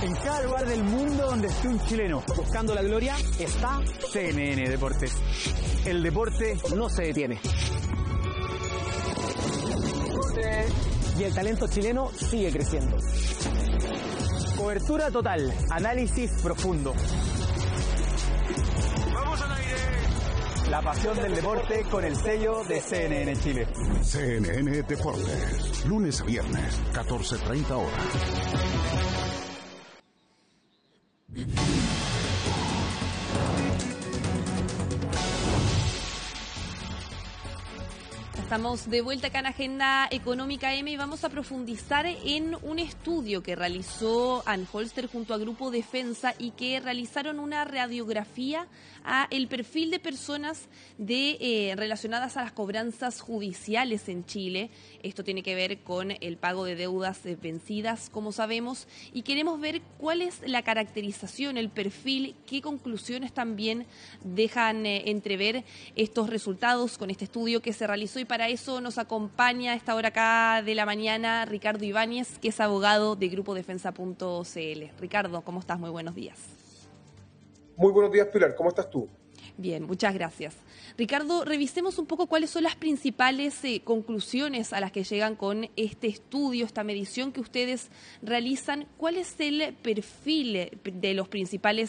En cada lugar del mundo donde esté un chileno buscando la gloria está CNN Deportes. El deporte no se detiene. Y el talento chileno sigue creciendo. Cobertura total, análisis profundo. ¡Vamos al aire! La pasión del deporte con el sello de CNN Chile. CNN Deportes, lunes a viernes, 14:30 horas. Estamos de vuelta acá en Agenda Económica M y vamos a profundizar en un estudio que realizó Anholster junto a Grupo Defensa y que realizaron una radiografía a el perfil de personas relacionadas a las cobranzas judiciales en Chile. Esto tiene que ver con el pago de deudas vencidas, como sabemos, y queremos ver cuál es la caracterización, el perfil, qué conclusiones también dejan entrever estos resultados con este estudio que se realizó, y para eso nos acompaña a esta hora acá de la mañana Ricardo Ibáñez, que es abogado de grupodefensa.cl. Ricardo, ¿cómo estás? Muy buenos días. Muy buenos días, Pilar. ¿Cómo estás tú? Bien, muchas gracias. Ricardo, revisemos un poco cuáles son las principales conclusiones a las que llegan con este estudio, esta medición que ustedes realizan. ¿Cuál es el perfil de los principales